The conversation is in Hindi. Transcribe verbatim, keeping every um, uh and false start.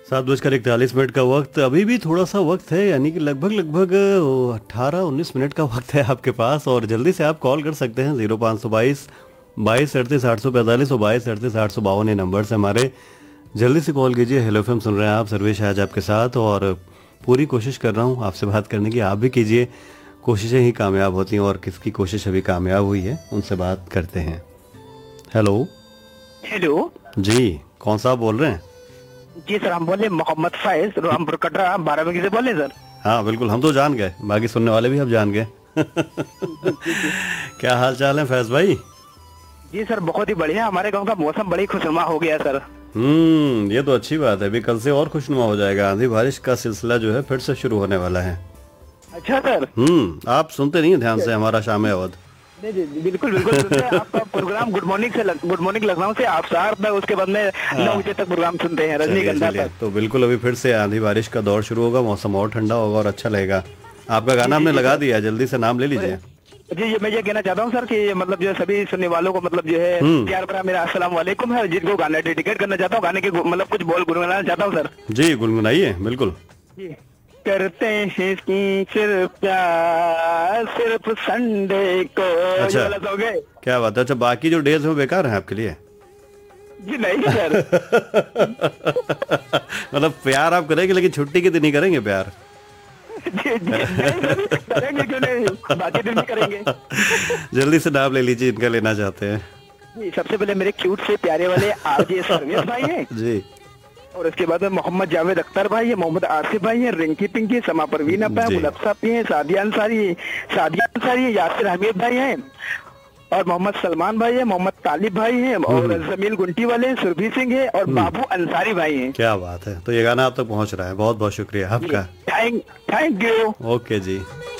सात बजकर इकतालीस मिनट का वक्त, अभी भी थोड़ा सा वक्त है, यानी कि लगभग लगभग अठारह उन्नीस मिनट का वक्त है आपके पास। और जल्दी से आप कॉल कर सकते हैं जीरो पाँच सौ बाईस बाईस अड़तीस आठ सौ पैंतालीस और बाईस अड़तीस आठ सौ बावन, ये नंबर से हमारे जल्दी से कॉल कीजिए। हेलो एफएम सुन रहे हैं आप, सर्वेश आज आपके साथ, और पूरी कोशिश कर रहा हूँ आपसे बात करने की, आप भी कीजिए। कोशिशें ही कामयाब होती हैं, और किसकी कोशिश अभी कामयाब हुई है उनसे बात करते हैं। हेलो हेलो जी, कौन सा आप बोल रहे हैं? जी सर, हम बोले मोहम्मद फैज, रामपुर कटरा बाराबंकी से बोले सर। हाँ बिल्कुल, हम तो जान गए, बाकी सुनने वाले भी अब जान गए। क्या हाल चाल है फैज भाई? जी सर, बहुत ही बढ़िया। हमारे गांव का मौसम बड़ी खुशनुमा हो गया सर। हम्म ये तो अच्छी बात है, अभी कल से और खुशनुमा हो जाएगा। आंधी बारिश का सिलसिला जो है फिर से शुरू होने वाला है। अच्छा सर। हम्म आप सुनते नहीं हैं ध्यान से हमारा शाम अवध? नहीं जी, बिल्कुल बिल्कुल सुनते हैं आपका प्रोग्राम। गुड मॉर्निंग से लग, गुड मॉर्निंग लखनऊ से आप सार में, उसके बाद में नौ बजे तक प्रोग्राम सुनते हैं रजनीगंधा पर। तो बिल्कुल अभी फिर से आंधी बारिश का दौर शुरू होगा, मौसम और ठंडा होगा और अच्छा लगेगा। आपका गाना हमने लगा दिया, जल्दी से नाम ले लीजिए। जी ये मैं ये कहना चाहता हूँ सर कि मतलब जो सभी सुनने वालों को मतलब जो है प्यार भरा मेरा अस्सलाम वालेकुम है, जिनको गाना डेडिकेट करना चाहता हूँ, गाने के मतलब कुछ बोल गुनगुनाना चाहता हूँ सर। जी गुनगुनाइए, बिल्कुल। जी करते हैं सिर्फ प्यार सिर्फ संडे को। अच्छा, ये गलत हो गए? क्या बात है। अच्छा, बाकी जो डेज है वो बेकार है आपके लिए? जी नहीं सर। मतलब प्यार आप करेंगे लेकिन छुट्टी के दिन ही करेंगे प्यार? जी जी नहीं सर, करेंगे क्यों नहीं, बाकी दिन भी करेंगे। जल्दी से नाम ले लीजिए, इनका लेना चाहते हैं। जी सबसे पहले मेरे क्यूट से प्यारे वाले आरजे सर्वेश भाई हैं जी, और उसके बाद में मोहम्मद जावेद अख्तर भाई है, मोहम्मद आसिफ भाई है, रिंकी पिंकी, समा परवीन अपा है, जी। मुलफ्सा पी है, सादिया अंसारी सादिया अंसारी है, यासिर हमीद भाई हैं, और मोहम्मद सलमान भाई है, मोहम्मद तालिब भाई हैं, और जमील गुंटी वाले सुरभि सिंह है, और बाबू अंसारी भाई हैं। क्या बात है। तो ये गाना आप तक पहुंच रहा है, बहुत बहुत शुक्रिया आपका। Thank thank you. Okay ji.